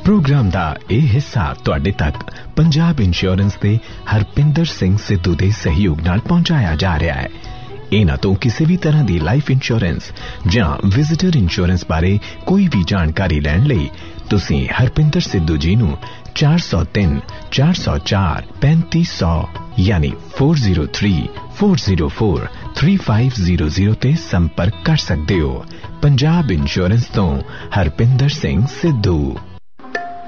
Programme दा ਇਹ ਹਿੱਸਾ ਤੁਹਾਡੇ ਤੱਕ ਪੰਜਾਬ ਇੰਸ਼ੋਰੈਂਸ ਦੇ ਹਰਪਿੰਦਰ ਸਿੰਘ ਸਿੱਧੂ ਦੇ ਸਹਿਯੋਗ ਨਾਲ ਪਹੁੰਚਾਇਆ ਜਾ ਰਿਹਾ ਹੈ। ਇਹਨਾਂ ਤੋਂ ਕਿਸੇ ਵੀ ਤਰ੍ਹਾਂ ਦੀ ਲਾਈਫ ਇੰਸ਼ੋਰੈਂਸ ਜਾਂ ਵਿਜ਼ਿਟਰ ਇੰਸ਼ੋਰੈਂਸ ਬਾਰੇ ਕੋਈ ਵੀ ਜਾਣਕਾਰੀ ਲੈਣ ਲਈ ਤੁਸੀਂ ਹਰਪਿੰਦਰ ਸਿੱਧੂ ਜੀ ਨੂੰ 403 404 3500 यानी 4034043500 ਤੇ ਸੰਪਰਕ ਕਰ ਸਕਦੇ ਹੋ। पंजाब इंश्योरेंस तो हरपिंदर सिंह सिद्धू।